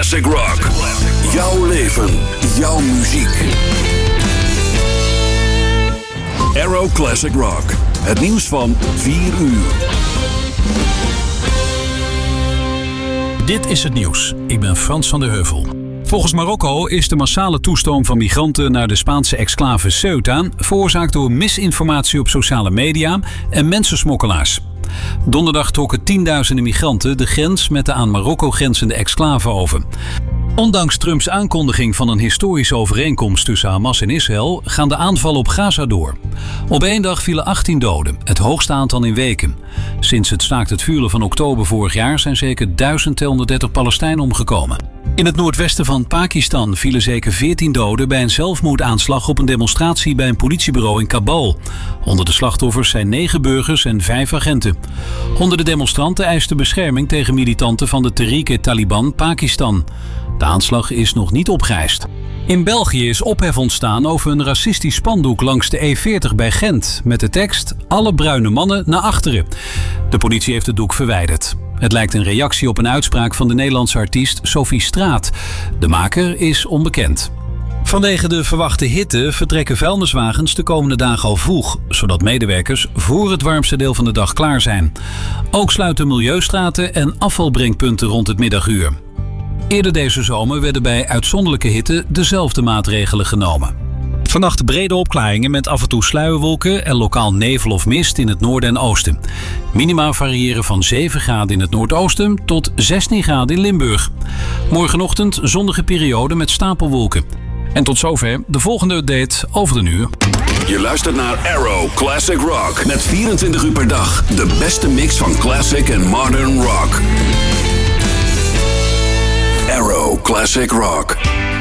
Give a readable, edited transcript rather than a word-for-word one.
Classic Rock. Jouw leven, jouw muziek. Aero Classic Rock. Het nieuws van 4 uur. Dit is het nieuws. Ik ben Frans van der Heuvel. Volgens Marokko is de massale toestroom van migranten naar de Spaanse exclave Ceuta veroorzaakt door misinformatie op sociale media en mensensmokkelaars. Donderdag trokken tienduizenden migranten de grens met de aan Marokko grenzende exclave over. Ondanks Trumps aankondiging van een historische overeenkomst tussen Hamas en Israël gaan de aanvallen op Gaza door. Op 1 dag vielen 18 doden, het hoogste aantal in weken. Sinds het staakt het vuren van oktober vorig jaar zijn zeker 1230 Palestijnen omgekomen. In het noordwesten van Pakistan vielen zeker 14 doden bij een zelfmoordaanslag op een demonstratie bij een politiebureau in Kabul. Onder de slachtoffers zijn 9 burgers en 5 agenten. Honderden demonstranten eisten bescherming tegen militanten van de Tehrik-e-Taliban Pakistan. De aanslag is nog niet opgeëist. In België is ophef ontstaan over een racistisch spandoek langs de E40 bij Gent met de tekst "Alle bruine mannen naar achteren". De politie heeft het doek verwijderd. Het lijkt een reactie op een uitspraak van de Nederlandse artiest Sophie Straat. De maker is onbekend. Vanwege de verwachte hitte vertrekken vuilniswagens de komende dagen al vroeg, zodat medewerkers voor het warmste deel van de dag klaar zijn. Ook sluiten milieustraten en afvalbrengpunten rond het middaguur. Eerder deze zomer werden bij uitzonderlijke hitte dezelfde maatregelen genomen. Vannacht brede opklaringen met af en toe sluierwolken en lokaal nevel of mist in het noorden en oosten. Minima variëren van 7 graden in het noordoosten tot 16 graden in Limburg. Morgenochtend zonnige periode met stapelwolken. En tot zover de volgende update over een uur. Je luistert naar Aero Classic Rock. Met 24 uur per dag de beste mix van classic en modern rock. Aero Classic Rock.